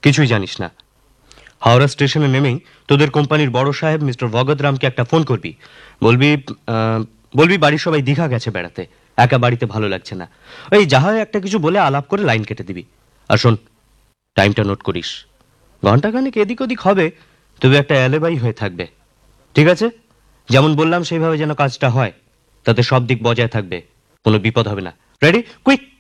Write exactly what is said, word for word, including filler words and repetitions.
কিছুই জানিস না। হাওড়া স্টেশনে নেমেই তোদের কোম্পানির বড় সাহেব মিস্টার ভগত রামকে একটা ফোন করবি। বলবি আহ, বলবি বাড়ির সবাই দীঘা গেছে বেড়াতে, একা বাড়িতে ভালো লাগছে না। ওই যা হয় একটা কিছু বলে আলাপ করে লাইন কেটে দিবি। আর শোন, টাইমটা নোট করিস। ঘন্টাখানেক এদিক ওদিক হবে, তবে একটা অ্যালেবাই হয়ে থাকবে। ঠিক আছে? যেমন বললাম সেইভাবে যেন কাজটা হয়, তাতে সব দিক বজায় থাকবে, কোনো বিপদ হবে না। রেডি? কুইক!